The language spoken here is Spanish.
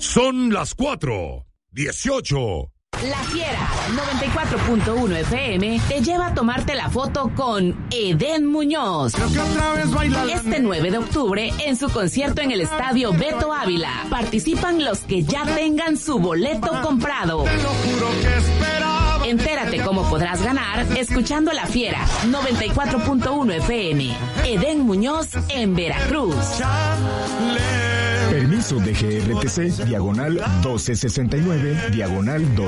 Son las 4:18. La Fiera 94.1 FM te lleva a tomarte la foto con Edén Muñoz. Este 9 de octubre en su concierto en el Estadio Beto Ávila. Participan los que ya tengan su boleto comprado. Entérate cómo podrás ganar escuchando La Fiera 94.1 FM. Edén Muñoz en Veracruz. Permiso de GRTC, diagonal 1269, diagonal 2.